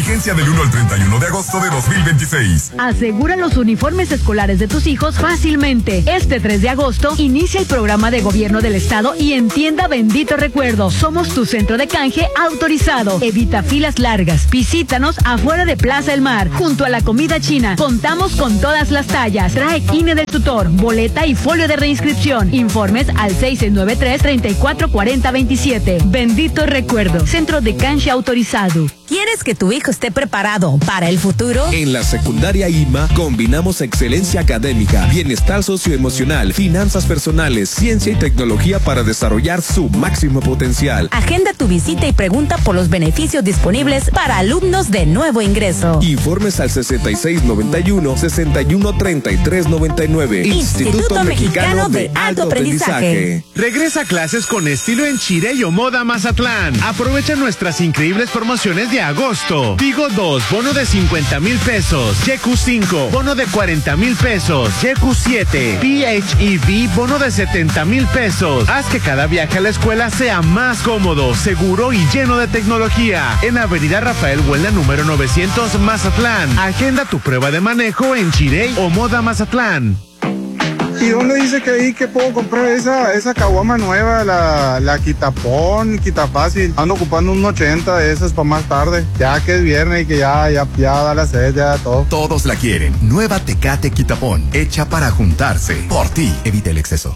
Vigencia del 1 al 31 de agosto de 2026. Asegura los uniformes escolares de tus hijos fácilmente. Este 3 de agosto inicia el programa de gobierno del estado y en tienda Bendito Recuerdo. Somos tu centro de canje autorizado. Evita filas largas. Visítanos afuera de Plaza El Mar, junto a la comida china. Contamos con todas las tallas. Trae INE del tutor, boleta y folio de reinscripción. Informes al 6693-344027. Bendito Recuerdo, centro de canje autorizado. ¿Quieres que tu hijo esté preparado para el futuro? En la secundaria IMA combinamos excelencia académica, bienestar socioemocional, finanzas personales, ciencia y tecnología para desarrollar su máximo potencial. Agenda tu visita y pregunta por los beneficios disponibles para alumnos de nuevo ingreso. Informes al 6691-613399. Instituto Mexicano de Alto Aprendizaje. Regresa a clases con estilo en Chirey o Moda Mazatlán. Aprovecha nuestras increíbles promociones de agosto. Tigo 2, bono de 50,000 pesos. YQ 5, bono de 40,000 pesos. YQ 7, PHEV, bono de 70,000 pesos. Haz que cada viaje a la escuela sea más cómodo, seguro y lleno de tecnología. En Avenida Rafael Huelna, número 900, Mazatlán. Agenda tu prueba de manejo en Chirey o Moda Mazatlán. ¿Y dónde dice que ahí que puedo comprar esa caguama nueva, la Quitapón, Quitafácil? Ando ocupando un 80 de esas para más tarde. Ya que es viernes y que ya da la sed, ya todo. Todos la quieren. Nueva Tecate Quitapón, hecha para juntarse. Por ti. Evita el exceso.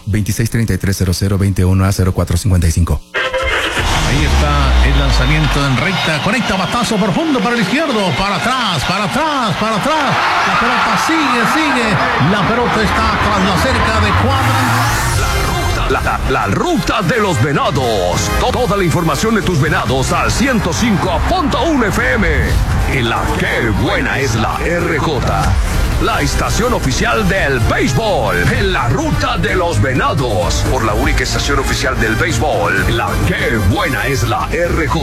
26330021A0455. Ahí está el lanzamiento en recta, conecta batazo profundo para el izquierdo, para atrás, la pelota sigue, la pelota está tras la cerca de cuadra. La ruta de los venados, toda la información de tus venados al 105.1 FM, en la que buena es la RJ. La estación oficial del béisbol, en la ruta de los venados, por la única estación oficial del béisbol, la que buena es la RJ.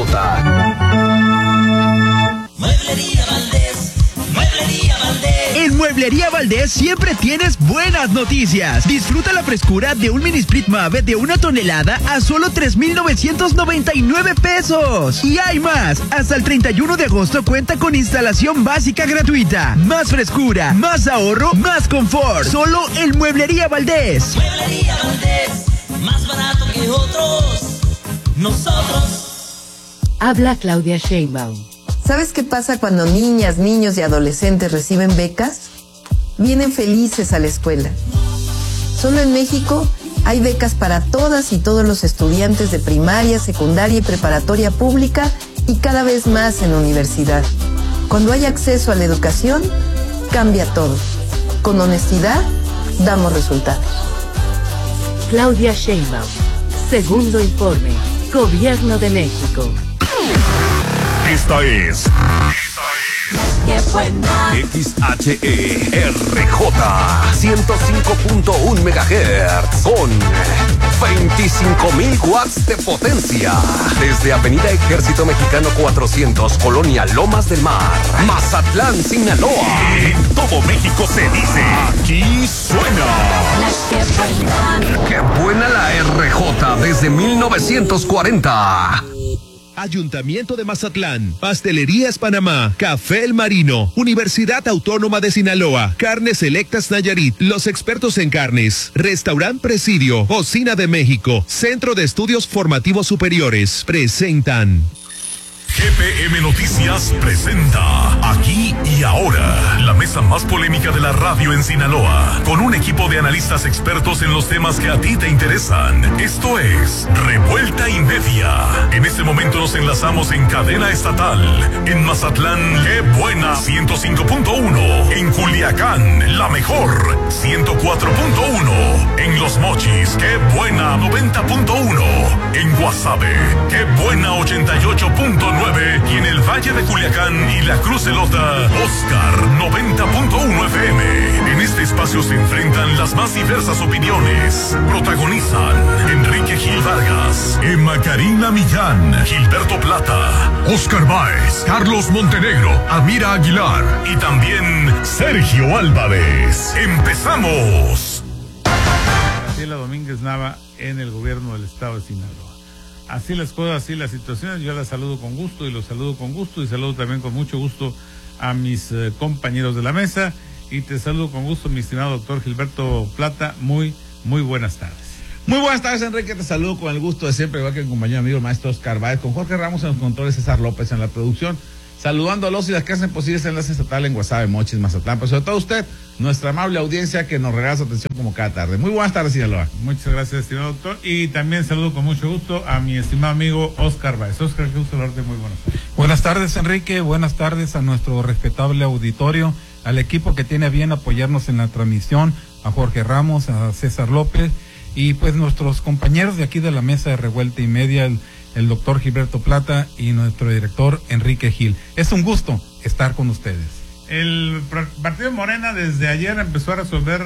Mueblería Valdés, Mueblería Valdés. En Mueblería Valdés siempre tienes buenas noticias. Disfruta la frescura de un mini split Mave de 1 tonelada a solo 3,999 pesos. Y hay más. Hasta el 31 de agosto cuenta con instalación básica gratuita. Más frescura, más ahorro, más confort. Solo en Mueblería Valdés. Mueblería Valdés, más barato que otros. Nosotros. Habla Claudia Sheinbaum. ¿Sabes qué pasa cuando niñas, niños y adolescentes reciben becas? Vienen felices a la escuela. Solo en México hay becas para todas y todos los estudiantes de primaria, secundaria y preparatoria pública y cada vez más en la universidad. Cuando hay acceso a la educación, cambia todo. Con honestidad, damos resultados. Claudia Sheinbaum. Segundo informe. Gobierno de México. Esta es ¡Qué buena! XHERJ 105.1 MHz con 25,000 watts de potencia. Desde Avenida Ejército Mexicano 400, Colonia Lomas del Mar, Mazatlán, Sinaloa. En todo México se dice, aquí suena. ¡Qué buena la RJ desde 1940! Ayuntamiento de Mazatlán, Pastelerías Panamá, Café El Marino, Universidad Autónoma de Sinaloa, Carnes Selectas Nayarit, los expertos en carnes, Restaurant Presidio, Cocina de México, Centro de Estudios Formativos Superiores, presentan. GPM Noticias presenta Aquí y Ahora, la mesa más polémica de la radio en Sinaloa, con un equipo de analistas expertos en los temas que a ti te interesan. Esto es Revuelta y Media. En este momento nos enlazamos en cadena estatal. En Mazatlán, qué buena, 105.1. En Culiacán, la mejor, 104.1. En Los Mochis, qué buena, 90.1. En Guasave, qué buena, 88.9. Y en el Valle de Culiacán y la Cruz Elota, Oscar 90.1 FM. En este espacio se enfrentan las más diversas opiniones. Protagonizan Enrique Gil Vargas, Emma Karina Millán, Gilberto Plata, Oscar Báez, Carlos Montenegro, Amira Aguilar y también Sergio Álvarez. ¡Empezamos! Graciela Domínguez Nava en el gobierno del estado de Sinaloa. así las cosas, así las situaciones. Yo las saludo con gusto y los saludo con gusto y saludo también con mucho gusto a mis compañeros de la mesa y te saludo con gusto, mi estimado doctor Gilberto Plata. Muy buenas tardes. Muy buenas tardes, Enrique, te saludo con el gusto de siempre, igual que mi compañero amigo el maestro Oscar Báez, con Jorge Ramos en los controles, César López en la producción, saludando a los y las que hacen posible este enlace estatal en Guasave, Mochis, Mazatlán, pero sobre todo usted, nuestra amable audiencia que nos regala su atención como cada tarde. Muy buenas tardes, Sinaloa. Muchas gracias, estimado doctor, y también saludo con mucho gusto a mi estimado amigo Oscar Báez. Oscar, qué gusto saludarte, muy buenas tardes. Buenas tardes, Enrique, buenas tardes a nuestro respetable auditorio, al equipo que tiene a bien apoyarnos en la transmisión, a Jorge Ramos, a César López, y pues nuestros compañeros de aquí de la mesa de Revuelta y Media, el doctor Gilberto Plata y nuestro director Enrique Gil. Es un gusto estar con ustedes. El partido Morena desde ayer empezó a resolver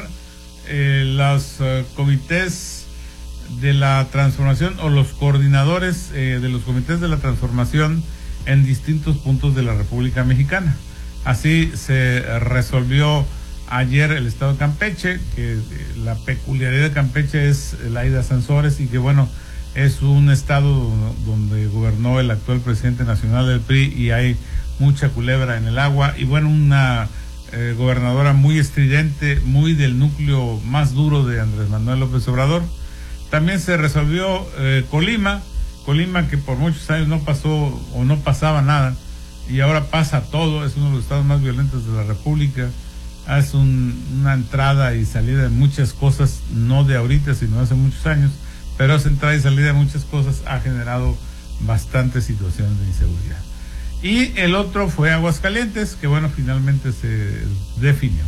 los comités de la transformación o los coordinadores de los comités de la transformación en distintos puntos de la República Mexicana. Así se resolvió ayer el estado de Campeche, que la peculiaridad de Campeche es Laida Sansores y que bueno, es un estado donde gobernó el actual presidente nacional del PRI y hay mucha culebra en el agua y bueno, una gobernadora muy estridente, muy del núcleo más duro de Andrés Manuel López Obrador. También se resolvió Colima que por muchos años no pasó o no pasaba nada y ahora pasa todo, es uno de los estados más violentos de la República. Es una entrada y salida de muchas cosas, no de ahorita, sino hace muchos años, pero esa entrada y salida de muchas cosas ha generado bastantes situaciones de inseguridad. Y el otro fue Aguascalientes, que bueno, finalmente se definió.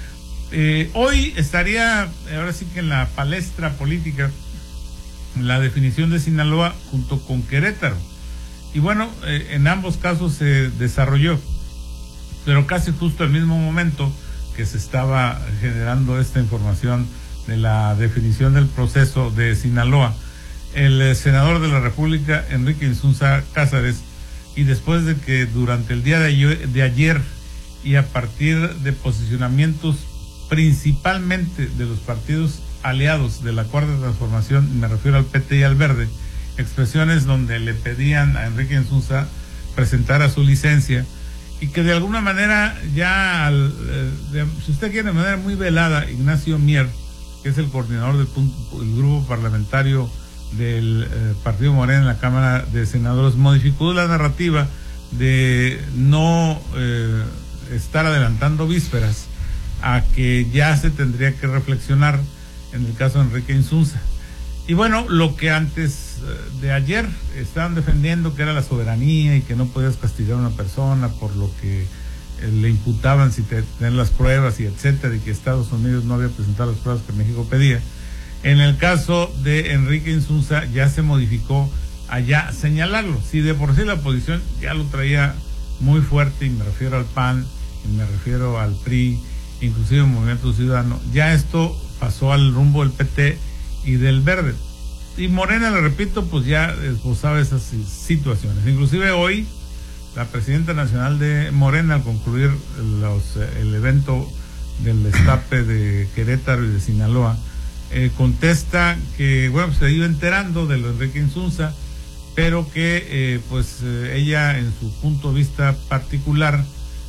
Hoy estaría, ahora sí que en la palestra política, la definición de Sinaloa junto con Querétaro. Y bueno, en ambos casos se desarrolló, pero casi justo al mismo momento que se estaba generando esta información de la definición del proceso de Sinaloa, el senador de la República, Enrique Insunza Cázares, y después de que durante el día de ayer y a partir de posicionamientos principalmente de los partidos aliados de la Cuarta Transformación, me refiero al PT y al Verde, expresiones donde le pedían a Enrique Insunza presentar su licencia, y que de alguna manera ya, si usted quiere, de manera muy velada, Ignacio Mier, que es el coordinador del grupo parlamentario del Partido Morena en la Cámara de Senadores, modificó la narrativa de no estar adelantando vísperas a que ya se tendría que reflexionar en el caso de Enrique Insunza. Y bueno, lo que antes de ayer estaban defendiendo, que era la soberanía y que no podías castigar a una persona por lo que le imputaban sin tener las pruebas y etcétera, y que Estados Unidos no había presentado las pruebas que México pedía. En el caso de Enrique Insunza ya se modificó a ya señalarlo. Si de por sí la oposición ya lo traía muy fuerte, y me refiero al PAN, y me refiero al PRI, inclusive el Movimiento Ciudadano, ya esto pasó al rumbo del PT y del Verde. Y Morena, le repito, pues ya esbozaba esas situaciones. Inclusive hoy, la presidenta nacional de Morena, al concluir el evento del destape de Querétaro y de Sinaloa, contesta que, bueno, se iba enterando de lo de Enrique Insunza, pero que, ella, en su punto de vista particular,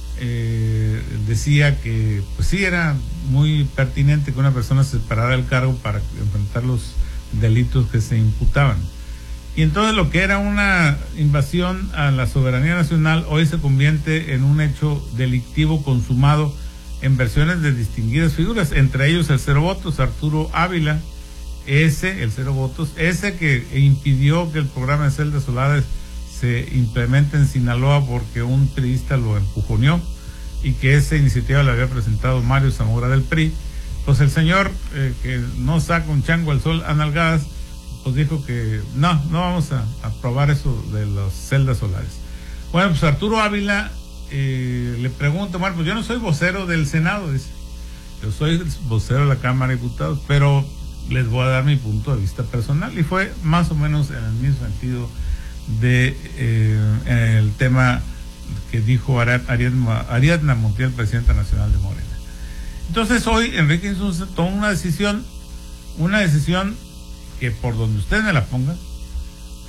decía que, pues sí, era muy pertinente que una persona se separara del cargo para enfrentar los delitos que se imputaban. Y entonces lo que era una invasión a la soberanía nacional hoy se convierte en un hecho delictivo consumado en versiones de distinguidas figuras, entre ellos el Cero Votos, Arturo Ávila, el Cero Votos, que impidió que el programa de celdas solares se implemente en Sinaloa porque un periodista lo empujoneó, y que esa iniciativa la había presentado Mario Zamora del PRI. Pues el señor, que no saca un chango al sol a nalgadas, pues dijo que no vamos a aprobar eso de las celdas solares. Bueno, pues Arturo Ávila le pregunta, bueno, pues yo no soy vocero del Senado, dice, yo soy vocero de la Cámara de Diputados, pero les voy a dar mi punto de vista personal, y fue más o menos en el mismo sentido de el tema que dijo Ariadna Montiel, presidenta nacional de Morena. Entonces hoy Enrique Insunza tomó una decisión que, por donde usted me la ponga,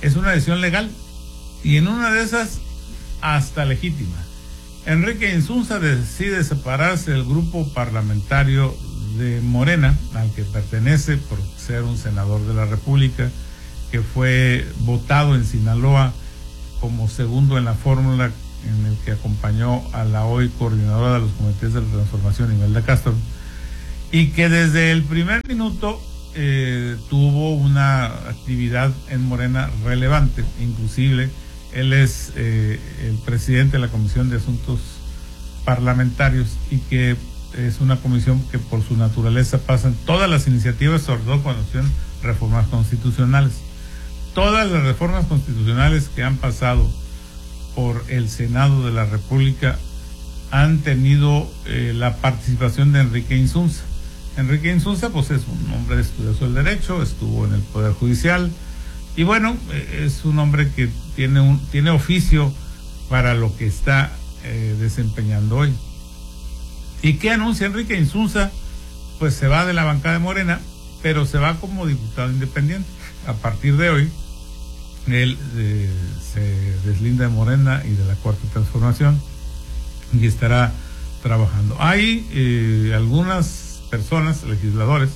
es una decisión legal y en una de esas hasta legítima. Enrique Insunza decide separarse del grupo parlamentario de Morena, al que pertenece por ser un senador de la República, que fue votado en Sinaloa como segundo en la fórmula en el que acompañó a la hoy coordinadora de los comités de la transformación, Imelda Castro, y que desde el primer minuto tuvo una actividad en Morena relevante. Inclusive él es el presidente de la Comisión de Asuntos Parlamentarios, y que es una comisión que por su naturaleza pasan todas las iniciativas, sobre todo cuando son reformas constitucionales. Todas las reformas constitucionales que han pasado por el Senado de la República han tenido la participación de Enrique Insunza. Enrique Insunza pues es un hombre estudioso del derecho, estuvo en el Poder Judicial y bueno, es un hombre que tiene oficio para lo que está desempeñando hoy. ¿Y qué anuncia Enrique Insunza? Pues se va de la bancada de Morena, pero se va como diputado independiente. A partir de hoy, él se deslinda de Morena y de la Cuarta Transformación y estará trabajando. Hay algunas personas, legisladores,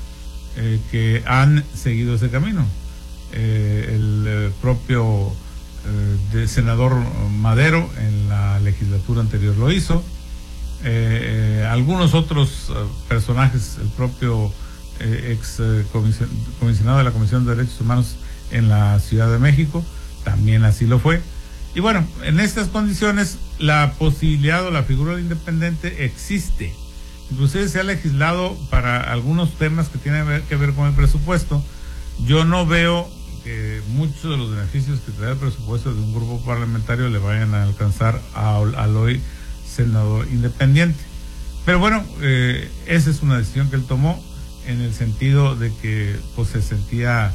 que han seguido ese camino. El propio senador Madero en la legislatura anterior lo hizo. Algunos otros personajes, el propio comisionado de la Comisión de Derechos Humanos en la Ciudad de México, también así lo fue. Y bueno, en estas condiciones la posibilidad o la figura de independiente existe. Inclusive se ha legislado para algunos temas que tienen que ver con el presupuesto. Yo no veo que muchos de los beneficios que trae el presupuesto de un grupo parlamentario le vayan a alcanzar al hoy senador independiente. Pero bueno, esa es una decisión que él tomó en el sentido de que pues se sentía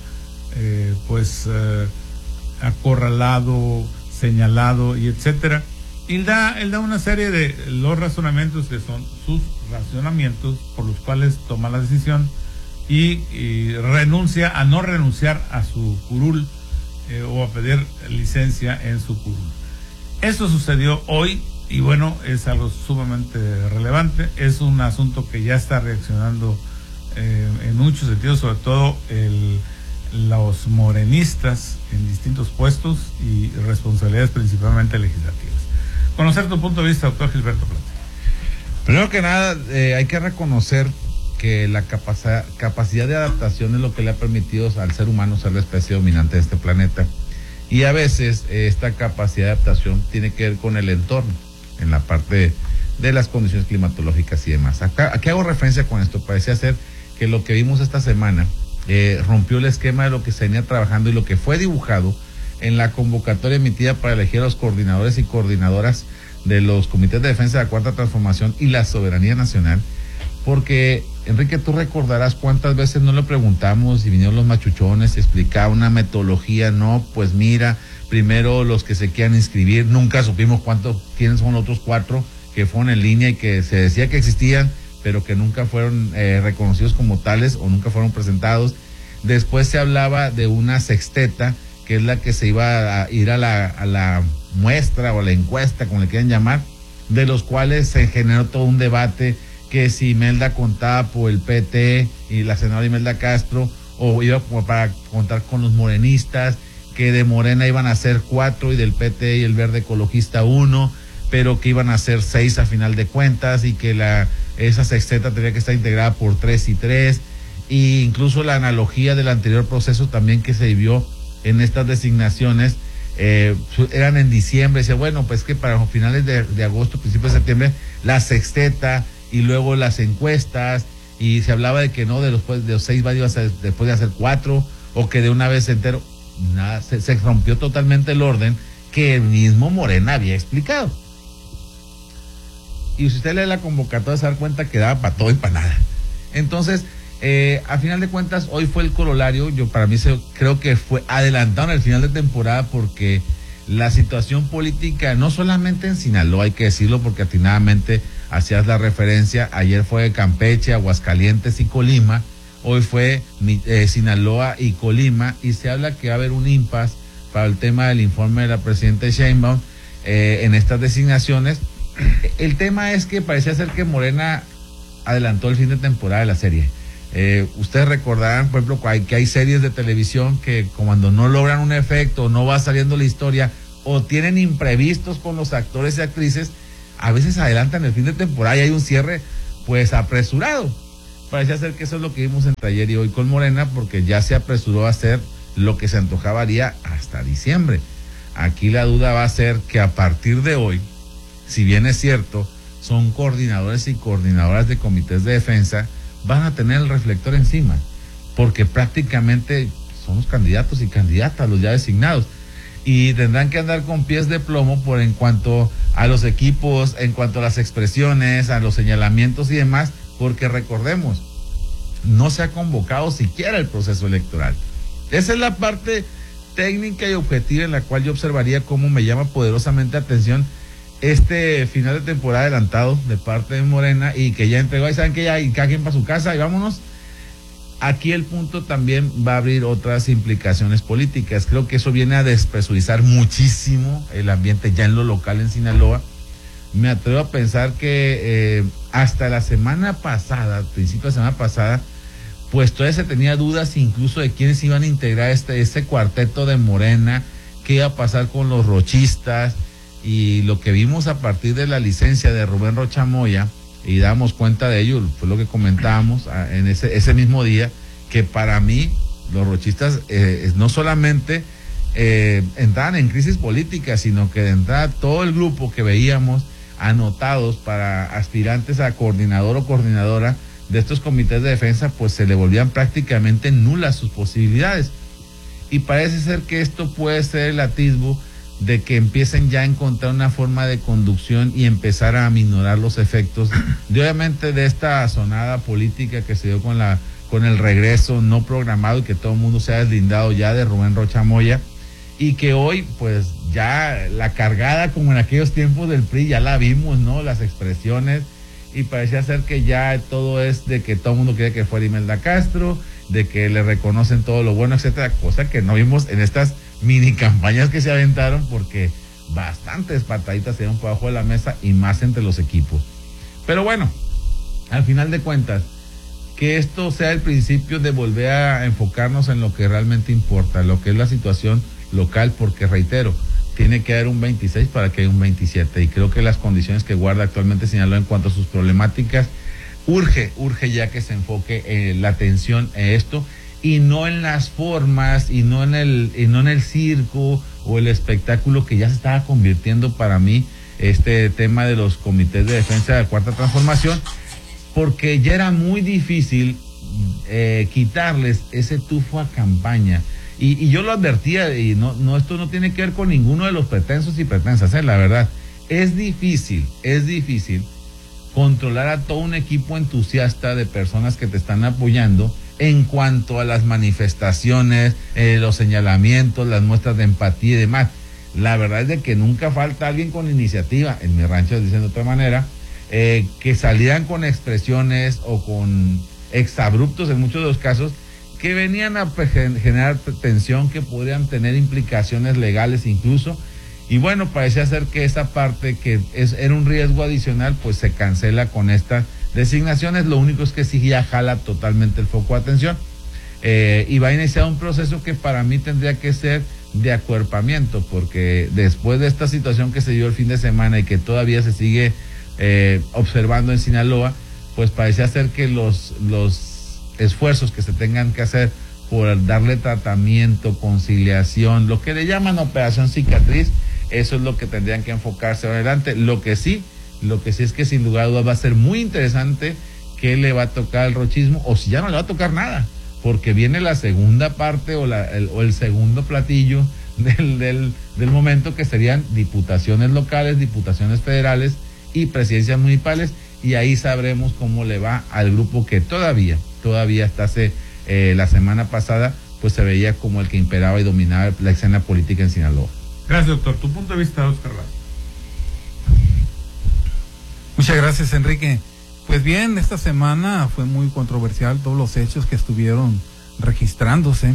acorralado, señalado y etcétera. Y él da una serie de los razonamientos que son sus razonamientos por los cuales toma la decisión y renuncia a no renunciar a su curul o a pedir licencia en su curul. Eso sucedió hoy y bueno, es algo sumamente relevante. Es un asunto que ya está reaccionando en muchos sentidos, sobre todo los morenistas en distintos puestos y responsabilidades principalmente legislativas. Conocer tu punto de vista, doctor Gilberto Plata. Primero que nada, hay que reconocer que la capacidad de adaptación es lo que le ha permitido al ser humano ser la especie dominante de este planeta. Y a veces esta capacidad de adaptación tiene que ver con el entorno, en la parte de las condiciones climatológicas y demás. Aquí hago referencia con esto. Parecía ser que lo que vimos esta semana rompió el esquema de lo que se venía trabajando y lo que fue dibujado en la convocatoria emitida para elegir a los coordinadores y coordinadoras de los comités de defensa de la Cuarta Transformación y la soberanía nacional, porque Enrique, tú recordarás cuántas veces no le preguntamos y vinieron los machuchones y explicaba una metodología. No, pues mira, primero los que se quieran inscribir, nunca supimos quiénes son los otros 4 que fueron en línea y que se decía que existían, pero que nunca fueron reconocidos como tales o nunca fueron presentados. Después se hablaba de una sexteta, que es la que se iba a ir a la muestra o a la encuesta, como le quieran llamar, de los cuales se generó todo un debate, que si Imelda contaba por el PT y la senadora Imelda Castro, o iba como para contar con los morenistas, que de Morena iban a ser 4 y del PT y el Verde Ecologista 1, pero que iban a ser 6 a final de cuentas, y que esa sexteta tenía que estar integrada por 3 y 3, e incluso la analogía del anterior proceso también que se vivió en estas designaciones, eran en diciembre. Decía, bueno, pues que para finales de agosto, principios de septiembre, la sexteta y luego las encuestas, y se hablaba de que no, de los 6 iba a ser, después de hacer 4, o que de una vez entero. Nada, se rompió totalmente el orden que el mismo Morena había explicado. Y si usted lee la convocatoria se da cuenta que daba para todo y para nada. Entonces, a final de cuentas, hoy fue el corolario. Para mí creo que fue adelantado en el final de temporada, porque la situación política, no solamente en Sinaloa, hay que decirlo porque atinadamente hacías la referencia, ayer fue Campeche, Aguascalientes y Colima, hoy fue Sinaloa y Colima, y se habla que va a haber un impasse para el tema del informe de la presidenta Sheinbaum en estas designaciones. El tema es que parecía ser que Morena adelantó el fin de temporada de la serie. Ustedes recordarán, por ejemplo, que hay series de televisión que cuando no logran un efecto, no va saliendo la historia, o tienen imprevistos con los actores y actrices, a veces adelantan el fin de temporada y hay un cierre pues apresurado. Parecía ser que eso es lo que vimos entre ayer y hoy con Morena, porque ya se apresuró a hacer lo que se antojaría hasta diciembre. Aquí la duda va a ser que a partir de hoy, si bien es cierto, son coordinadores y coordinadoras de comités de defensa, van a tener el reflector encima, porque prácticamente son los candidatos y candidatas, los ya designados, y tendrán que andar con pies de plomo por en cuanto a los equipos, en cuanto a las expresiones, a los señalamientos y demás, porque recordemos, no se ha convocado siquiera el proceso electoral. Esa es la parte técnica y objetiva en la cual yo observaría cómo me llama poderosamente atención este final de temporada adelantado de parte de Morena, y que ya entregó, y saben que ya, y cada quien para su casa y vámonos. Aquí el punto también va a abrir otras implicaciones políticas. Creo que eso viene a despresurizar muchísimo el ambiente ya en lo local en Sinaloa. Me atrevo a pensar que hasta la semana pasada, principio de la semana pasada, pues todavía se tenía dudas incluso de quiénes iban a integrar este cuarteto de Morena, qué iba a pasar con los rochistas, y lo que vimos a partir de la licencia de Rubén Rocha Moya, y damos cuenta de ello, fue lo que comentábamos en ese mismo día, que para mí los rochistas no solamente entraban en crisis política, sino que de entrada todo el grupo que veíamos anotados para aspirantes a coordinador o coordinadora de estos comités de defensa, pues se le volvían prácticamente nulas sus posibilidades. Y parece ser que esto puede ser el atisbo de que empiecen ya a encontrar una forma de conducción y empezar a aminorar los efectos de, obviamente, de esta sonada política que se dio con el regreso no programado, y que todo el mundo se ha deslindado ya de Rubén Rocha Moya, y que hoy pues ya la cargada como en aquellos tiempos del PRI ya la vimos, ¿no? Las expresiones, y parecía ser que ya todo es de que todo el mundo quiere que fuera Imelda Castro, de que le reconocen todo lo bueno, etcétera, cosa que no vimos en estas mini campañas que se aventaron, porque bastantes pataditas se dieron por abajo de la mesa, y más entre los equipos. Pero bueno, al final de cuentas, que esto sea el principio de volver a enfocarnos en lo que realmente importa, lo que es la situación local, porque reitero, tiene que haber un 26 para que haya un 27, y creo que las condiciones que guarda actualmente Sinaloa en cuanto a sus problemáticas, urge ya que se enfoque la atención en esto, y no en las formas, y no en el circo o el espectáculo que ya se estaba convirtiendo para mí este tema de los comités de defensa de la Cuarta Transformación, porque ya era muy difícil quitarles ese tufo a campaña. Y yo lo advertía, y no esto no tiene que ver con ninguno de los pretensos y pretensas, la verdad. Es difícil controlar a todo un equipo entusiasta de personas que te están apoyando en cuanto a las manifestaciones, los señalamientos, las muestras de empatía y demás. La verdad es de que nunca falta alguien con iniciativa, en mi rancho dicen de otra manera, que salieran con expresiones o con exabruptos en muchos de los casos, que venían a generar tensión, que podrían tener implicaciones legales incluso. Y bueno, parecía ser que esa parte que era un riesgo adicional, pues se cancela con estas designaciones. Lo único es que sí ya jala totalmente el foco de atención, y va a iniciar un proceso que para mí tendría que ser de acuerpamiento, porque después de esta situación que se dio el fin de semana y que todavía se sigue observando en Sinaloa, pues parecía ser que los esfuerzos que se tengan que hacer por darle tratamiento, conciliación, lo que le llaman operación cicatriz, eso es lo que tendrían que enfocarse adelante. Lo que sí es que sin lugar a dudas va a ser muy interesante qué le va a tocar al rochismo, o si ya no le va a tocar nada, porque viene la segunda parte o el segundo platillo del momento, que serían diputaciones locales, diputaciones federales y presidencias municipales, y ahí sabremos cómo le va al grupo que todavía hasta hace la semana pasada pues se veía como el que imperaba y dominaba la escena política en Sinaloa. Gracias, doctor. Tu punto de vista, Oscar Vázquez. Muchas gracias, Enrique. Pues bien, esta semana fue muy controversial todos los hechos que estuvieron registrándose,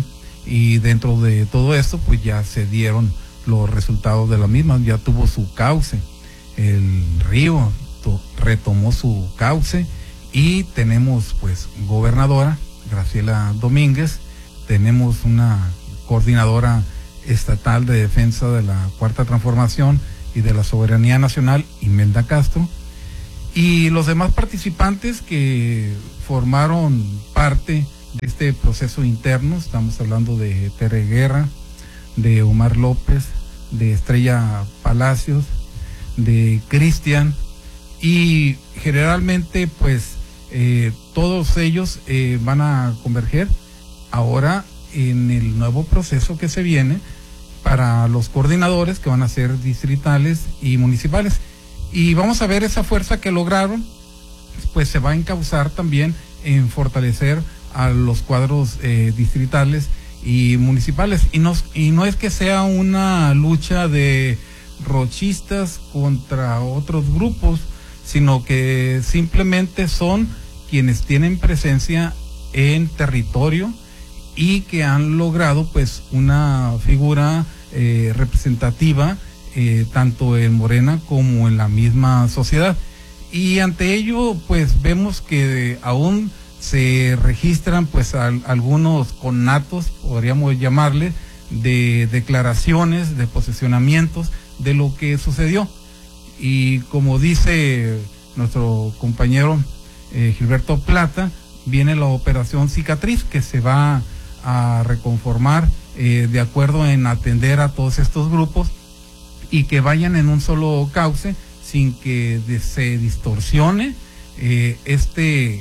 y dentro de todo esto pues ya se dieron los resultados de la misma, ya tuvo su cauce, el río retomó su cauce y tenemos pues gobernadora Graciela Domínguez, tenemos una coordinadora estatal de defensa de la Cuarta Transformación y de la Soberanía Nacional, Imelda Castro, y los demás participantes que formaron parte de este proceso interno. Estamos hablando de Tere Guerra, de Omar López, de Estrella Palacios, de Cristian, y generalmente pues todos ellos van a converger ahora en el nuevo proceso que se viene para los coordinadores, que van a ser distritales y municipales. Y vamos a ver esa fuerza que lograron, pues se va a encauzar también en fortalecer a los cuadros distritales y municipales. Y no es que sea una lucha de rochistas contra otros grupos, sino que simplemente son quienes tienen presencia en territorio y que han logrado pues una figura representativa tanto en Morena como en la misma sociedad. Y ante ello pues vemos que aún se registran pues algunos connatos, podríamos llamarle, de declaraciones, de posicionamientos de lo que sucedió. Y como dice nuestro compañero Gilberto Plata, viene la operación cicatriz, que se va a reconformar de acuerdo en atender a todos estos grupos y que vayan en un solo cauce sin que se distorsione esta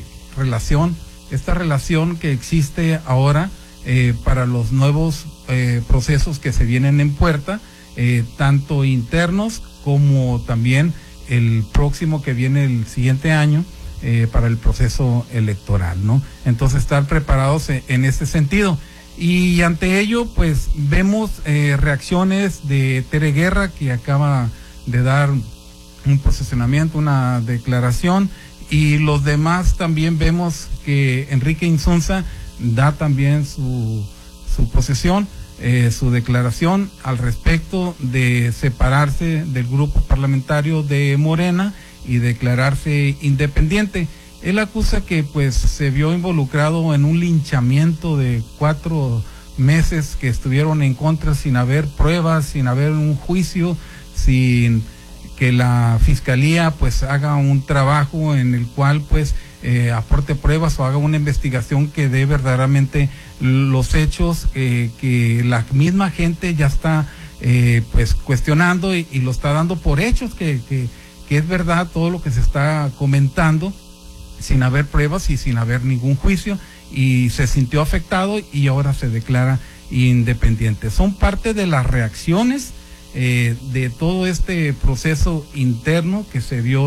relación que existe ahora para los nuevos procesos que se vienen en puerta, tanto internos como también el próximo que viene el siguiente año para el proceso electoral, ¿no? Entonces estar preparados en este sentido. Y ante ello pues vemos reacciones de Tere Guerra, que acaba de dar un posicionamiento, una declaración, y los demás también vemos que Enrique Insunza da también su posición, su declaración al respecto de separarse del grupo parlamentario de Morena y declararse independiente. Él acusa que pues se vio involucrado en un linchamiento de 4 meses que estuvieron en contra sin haber pruebas, sin haber un juicio, sin que la fiscalía pues haga un trabajo en el cual pues aporte pruebas o haga una investigación que dé verdaderamente los hechos que la misma gente ya está pues cuestionando y lo está dando por hechos, que es verdad todo lo que se está comentando, sin haber pruebas y sin haber ningún juicio, y se sintió afectado y ahora se declara independiente. Son parte de las reacciones de todo este proceso interno que se vio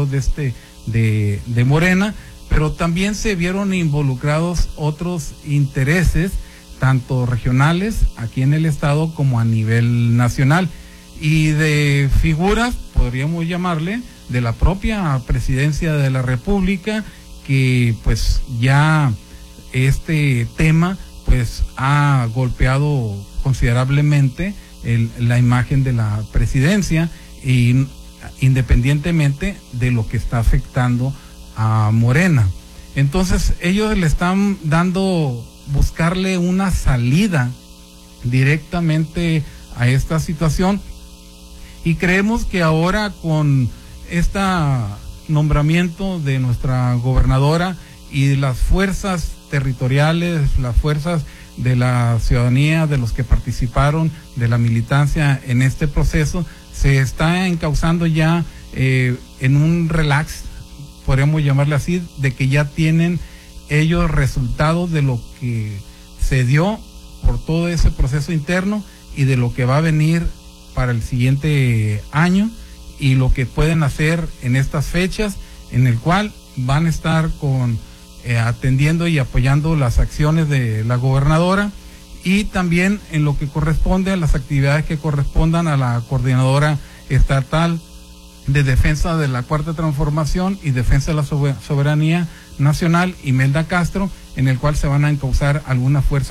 de Morena, pero también se vieron involucrados otros intereses, tanto regionales aquí en el estado como a nivel nacional, y de figuras, podríamos llamarle, de la propia presidencia de la República, que pues ya este tema pues ha golpeado considerablemente la imagen de la presidencia, y independientemente de lo que está afectando a Morena. Entonces ellos le están buscarle una salida directamente a esta situación, y creemos que ahora con este nombramiento de nuestra gobernadora y las fuerzas territoriales, las fuerzas de la ciudadanía, de los que participaron, de la militancia en este proceso, se está encauzando ya en un relax, podríamos llamarle así, de que ya tienen ellos resultados de lo que se dio por todo ese proceso interno y de lo que va a venir para el siguiente año, y lo que pueden hacer en estas fechas, en el cual van a estar atendiendo y apoyando las acciones de la gobernadora, y también en lo que corresponde a las actividades que correspondan a la coordinadora estatal de defensa de la Cuarta Transformación y defensa de la soberanía nacional, Imelda Castro, en el cual se van a encauzar algunas fuerzas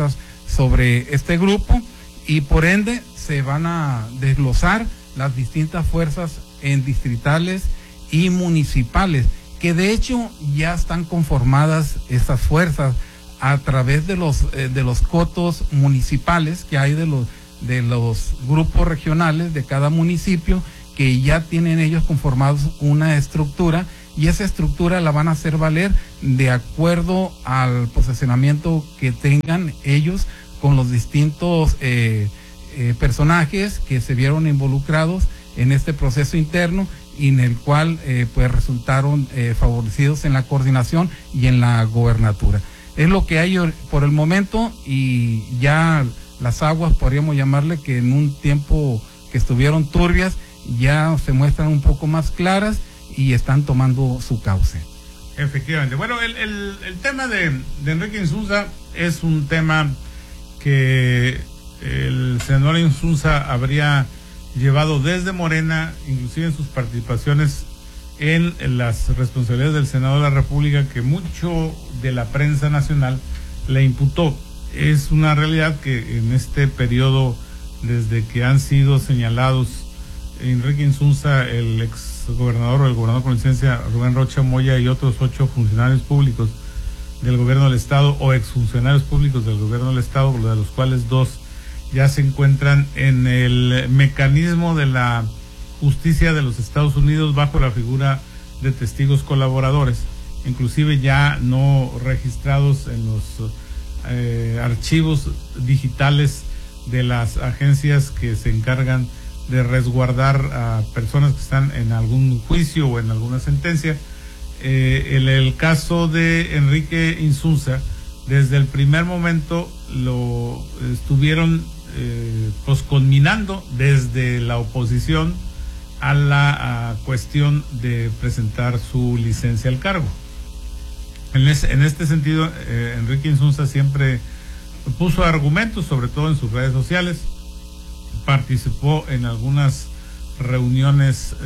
sobre este grupo y por ende se van a desglosar las distintas fuerzas en distritales y municipales, que de hecho ya están conformadas estas fuerzas a través de los cotos municipales que hay de los grupos regionales de cada municipio, que ya tienen ellos conformados una estructura, y esa estructura la van a hacer valer de acuerdo al posicionamiento que tengan ellos con los distintos personajes que se vieron involucrados en este proceso interno y en el cual pues resultaron favorecidos en la coordinación y en la gobernatura. Es lo que hay por el momento, y ya las aguas, podríamos llamarle, que en un tiempo que estuvieron turbias ya se muestran un poco más claras y están tomando su cauce. Efectivamente. Bueno, el tema de Enrique Insunza es un tema que el senador Insunza habría llevado desde Morena, inclusive en sus participaciones en las responsabilidades del Senado de la República, que mucho de la prensa nacional le imputó. Es una realidad que en este periodo, desde que han sido señalados Enrique Insunza, el ex gobernador o el gobernador con licencia Rubén Rocha Moya y otros 8 funcionarios públicos del gobierno del estado o exfuncionarios públicos del gobierno del estado, de los cuales 2 ya se encuentran en el mecanismo de la justicia de los Estados Unidos bajo la figura de testigos colaboradores, inclusive ya no registrados en los archivos digitales de las agencias que se encargan de resguardar a personas que están en algún juicio o en alguna sentencia. En el caso de Enrique Insunza, desde el primer momento lo estuvieron pues conminando desde la oposición a la cuestión de presentar su licencia al cargo. En este sentido, Enrique Insunza siempre puso argumentos, sobre todo en sus redes sociales, participó en algunas reuniones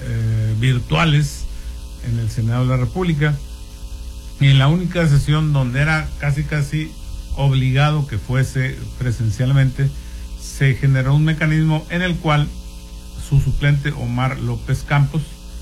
virtuales en el Senado de la República, y en la única sesión donde era casi obligado que fuese presencialmente, se generó un mecanismo en el cual su suplente Omar López Campos,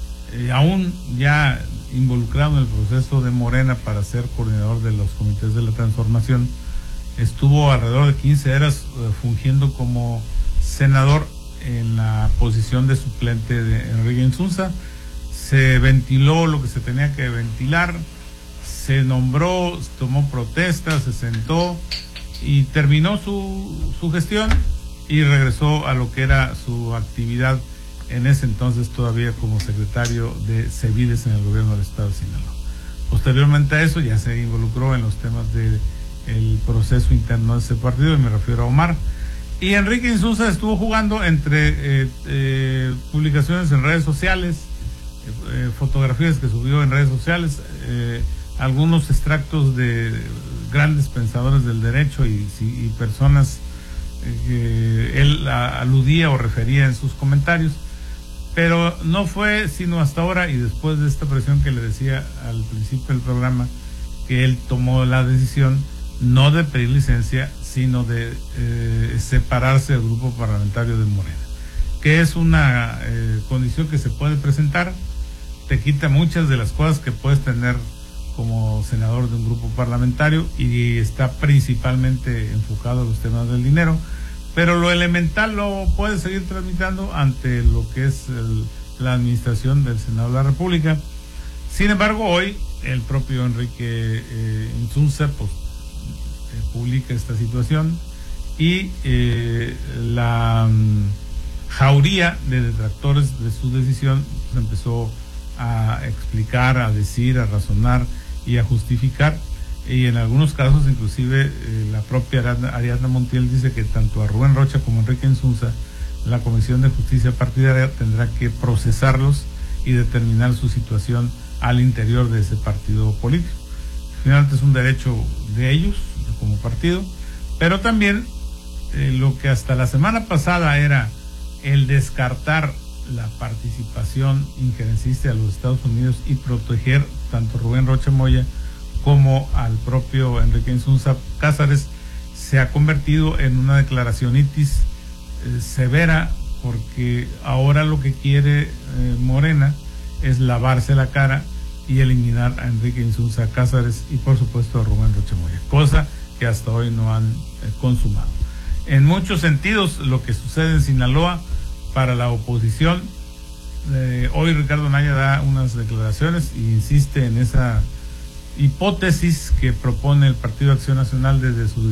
aún ya involucrado en el proceso de Morena para ser coordinador de los comités de la transformación, estuvo alrededor de 15 horas fungiendo como senador en la posición de suplente de Enrique Insunza. Se ventiló lo que se tenía que ventilar, se nombró, tomó protestas, se sentó y terminó su gestión y regresó a lo que era su actividad en ese entonces todavía como secretario de Cevides en el gobierno del estado de Sinaloa. Posteriormente a eso ya se involucró en los temas del proceso interno de ese partido, y me refiero a Omar. Y Enrique Insunza estuvo jugando entre publicaciones en redes sociales, fotografías que subió en redes sociales, algunos extractos de grandes pensadores del derecho y personas que él aludía o refería en sus comentarios, pero no fue sino hasta ahora, y después de esta presión que le decía al principio del programa, que él tomó la decisión no de pedir licencia, sino de separarse del grupo parlamentario de Morena, que es una condición que se puede presentar, te quita muchas de las cosas que puedes tener como senador de un grupo parlamentario, y está principalmente enfocado a los temas del dinero, pero lo elemental lo puede seguir tramitando ante lo que es la administración del Senado de la República. Sin embargo, hoy el propio Enrique Insunza pues, publica esta situación, y la jauría de detractores de su decisión pues, empezó a explicar, a decir, a razonar y a justificar, y en algunos casos inclusive la propia Ariadna Montiel dice que tanto a Rubén Rocha como a Enrique Insunza la Comisión de Justicia Partidaria tendrá que procesarlos y determinar su situación al interior de ese partido político. Finalmente es un derecho de ellos como partido, pero también lo que hasta la semana pasada era el descartar la participación injerencista de los Estados Unidos y proteger tanto a Rubén Rocha Moya como al propio Enrique Insunza Cázares, se ha convertido en una declaracionitis severa, porque ahora lo que quiere Morena es lavarse la cara y eliminar a Enrique Insunza Cázares y por supuesto a Rubén Rocha Moya, cosa que hasta hoy no han consumado. En muchos sentidos, lo que sucede en Sinaloa para la oposición, hoy Ricardo Anaya da unas declaraciones e insiste en esa hipótesis que propone el Partido Acción Nacional desde su